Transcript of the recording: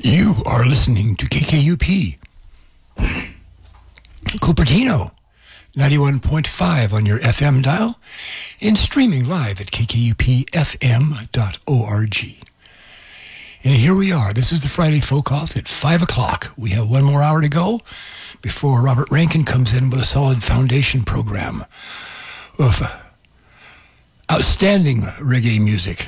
You are listening to KKUP, Cupertino, 91.5 on your FM dial, and streaming live at kkupfm.org. And here we are. This is the Friday Folk Off at 5 o'clock. We have one more hour to go before Robert Rankin comes in with a solid foundation program of outstanding reggae music.